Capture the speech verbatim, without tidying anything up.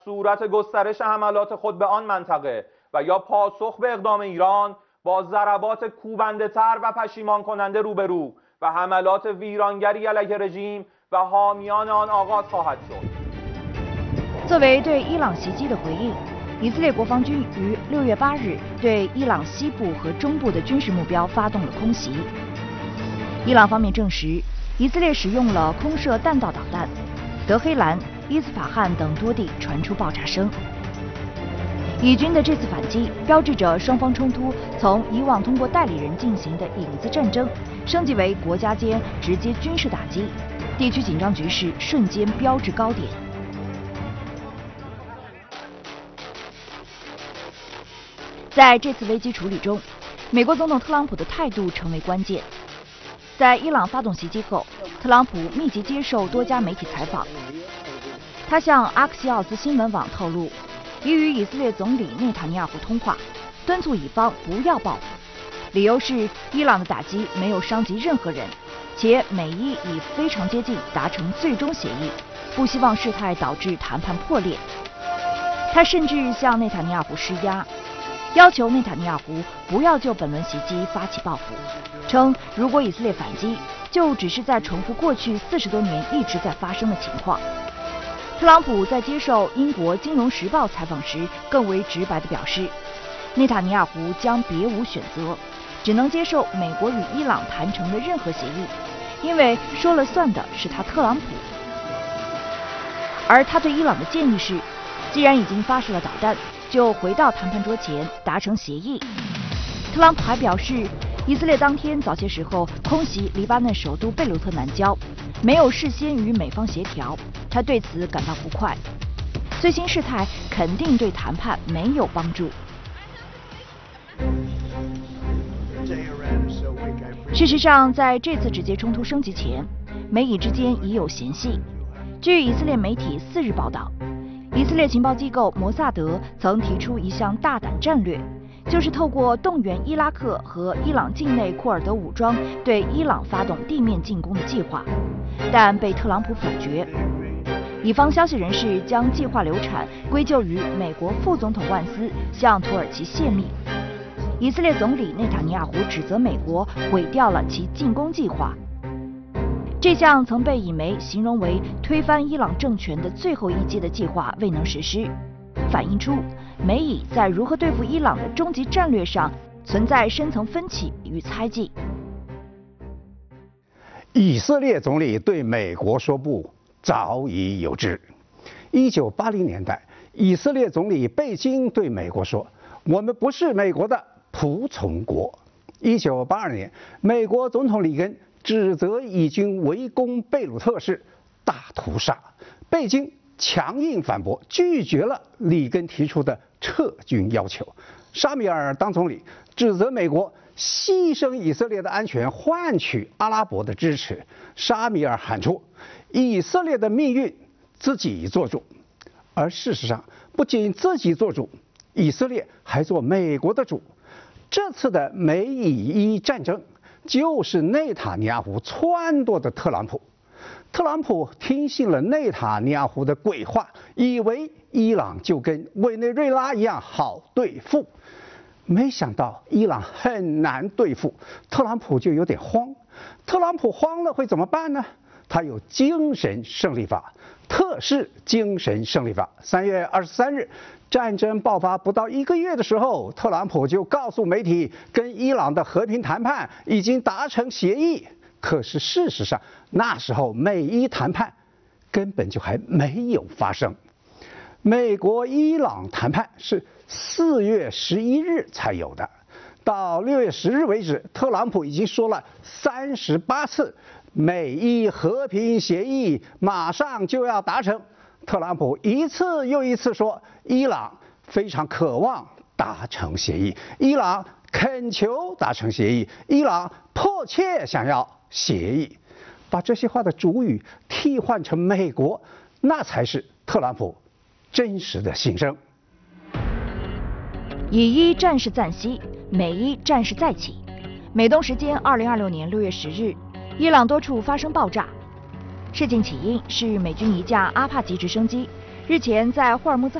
صورت گسترش حملات خود به آن منطقه و یا پاسخ به اقدام ایران با ضربات کوبنده‌تر و پشیمان کننده روبرو و حملات ویرانگری علیه رژیم و حامیان آن آغاز خواهد شد。 作为对伊朗袭击的回应，以色列国防军于六月八日对伊朗西部和中部的军事目标发动了空袭。伊朗方面证实，以色列使用了空射弹道导弹，德黑兰、伊斯法罕等多地传出爆炸声。以军的这次反击，标志着双方冲突从以往通过代理人进行的影子战争，升级为国家间直接军事打击，地区紧张局势瞬间飙至高点。在这次危机处理中，美国总统特朗普的态度成为关键。在伊朗发动袭击后，特朗普密集接受多家媒体采访。他向阿克西奥斯新闻网透露，已与以色列总理内塔尼亚胡通话，敦促以方不要报复，理由是伊朗的打击没有伤及任何人，且美伊已非常接近达成最终协议，不希望事态导致谈判破裂。他甚至向内塔尼亚胡施压，要求内塔尼亚胡不要就本轮袭击发起报复，称如果以色列反击，就只是在重复过去四十多年一直在发生的情况。特朗普在接受英国《金融时报》采访时，更为直白地表示，内塔尼亚胡将别无选择，只能接受美国与伊朗谈成的任何协议，因为说了算的是他特朗普。而他对伊朗的建议是，既然已经发射了导弹，就回到谈判桌前达成协议。特朗普还表示，以色列当天早些时候空袭黎巴嫩首都贝鲁特南郊，没有事先与美方协调，他对此感到不快。最新事态肯定对谈判没有帮助。事实上，在这次直接冲突升级前，美以之间已有嫌隙。据以色列媒体四日报道，以色列情报机构摩萨德曾提出一项大胆战略，就是透过动员伊拉克和伊朗境内库尔德武装对伊朗发动地面进攻的计划，但被特朗普否决。以方消息人士将计划流产归咎于美国副总统万斯向土耳其泄密。以色列总理内塔尼亚胡指责美国毁掉了其进攻计划。这项曾被以媒形容为推翻伊朗政权的最后一击的计划未能实施，反映出美以在如何对付伊朗的终极战略上存在深层分歧与猜忌。 以色列总理对美国说不早已有之。一九八零年代，以色列总理贝京对美国说：“我们不是美国的仆从国。”一九八二年，美国总统里根指责以军围攻贝鲁特是大屠杀，贝京强硬反驳，拒绝了里根提出的撤军要求。沙米尔当总理指责美国牺牲以色列的安全换取阿拉伯的支持。沙米尔喊出以色列的命运自己做主，而事实上不仅自己做主，以色列还做美国的主。这次的美以伊战争就是内塔尼亚胡撺掇的特朗普。特朗普听信了内塔尼亚胡的鬼话，以为伊朗就跟委内瑞拉一样好对付，没想到伊朗很难对付，特朗普就有点慌。特朗普慌了会怎么办呢？他有精神胜利法，特式精神胜利法。三月二十三日，战争爆发不到一个月的时候，特朗普就告诉媒体，跟伊朗的和平谈判已经达成协议。可是事实上，那时候美伊谈判根本就还没有发生。美国伊朗谈判是四月十一日才有的，到六月十日为止，特朗普已经说了三十八次美伊和平协议马上就要达成。特朗普一次又一次说，伊朗非常渴望达成协议，伊朗恳求达成协议，伊朗迫切想要协议。把这些话的主语替换成美国，那才是特朗普真实的心声。 以伊战事暂息，美伊战事再起。美东时间二零二六年六月十日，伊朗多处发生爆炸。事件起因是美军一架阿帕奇直升机日前在霍尔木兹